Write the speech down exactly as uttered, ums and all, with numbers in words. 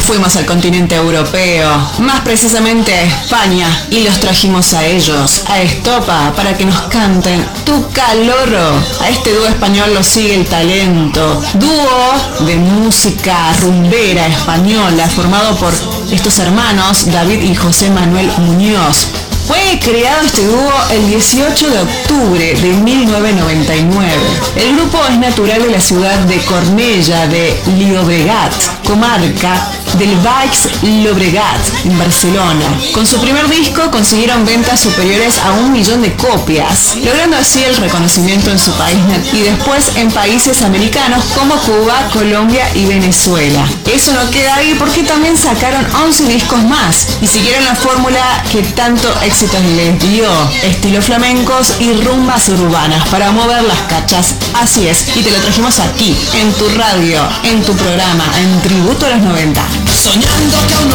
fuimos al continente europeo, más precisamente a España, y los trajimos a ellos, a Estopa, para que nos canten Tu Caloro. A este dúo español lo sigue El Talento, dúo de música rumbera española formado por estos hermanos David y José Manuel Muñoz. Fue creado este dúo el dieciocho de octubre de mil novecientos noventa y nueve. El grupo es natural de la ciudad de Cornellà de Llobregat, comarca del Baix Llobregat, en Barcelona. Con su primer disco consiguieron ventas superiores a un millón de copias, logrando así el reconocimiento en su país y después en países americanos como Cuba, Colombia y Venezuela. Eso no queda ahí porque también sacaron once discos más y siguieron la fórmula que tanto éxitos les dio, estilo flamencos y rumbas urbanas para mover las cachas. Así es, y te lo trajimos aquí, en tu radio, en tu programa, en Tributo a los noventa. Soñando que aún